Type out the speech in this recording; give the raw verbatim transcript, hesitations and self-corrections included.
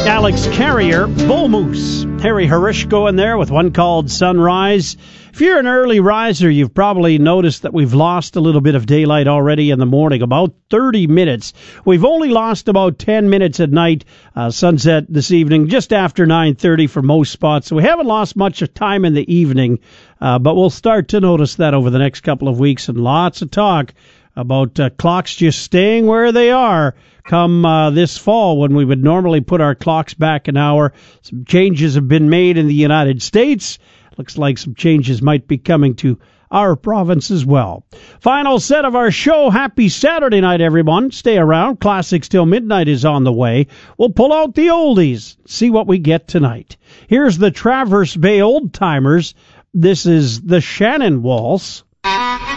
Alex Carrier, Bull Moose. Harry Harishko in there with one called Sunrise. If you're an early riser, you've probably noticed that we've lost a little bit of daylight already in the morning, about thirty minutes. We've only lost about ten minutes at night, uh, sunset this evening, just after nine thirty for most spots. So we haven't lost much of time in the evening, uh, but we'll start to notice that over the next couple of weeks, and lots of talk about uh, clocks just staying where they are come uh, this fall when we would normally put our clocks back an hour. Some changes have been made in the United States. Looks like some changes might be coming to our province as well. Final set of our show. Happy Saturday night, everyone. Stay around. Classics Till Midnight is on the way. We'll pull out the oldies, see what we get tonight. Here's the Traverse Bay Old Timers. This is the Shannon Waltz.